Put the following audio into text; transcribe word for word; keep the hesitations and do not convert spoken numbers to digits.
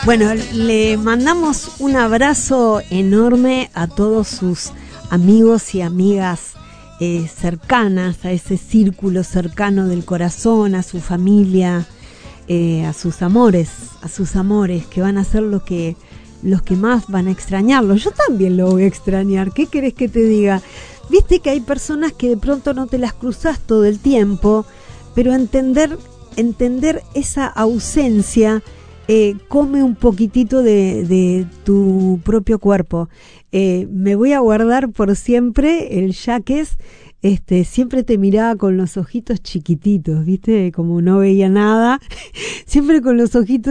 Bueno, le mandamos un abrazo enorme a todos sus amigos y amigas eh, cercanas, a ese círculo cercano del corazón, a su familia, eh, a sus amores, a sus amores, que van a ser los que, los que más van a extrañarlo. Yo también lo voy a extrañar, ¿qué querés que te diga? Viste que hay personas que de pronto no te las cruzás todo el tiempo, pero entender, entender esa ausencia eh, come un poquitito de, de tu propio cuerpo. Eh, me voy a guardar por siempre el Yaques, este, siempre te miraba con los ojitos chiquititos, viste, como no veía nada, siempre con los ojitos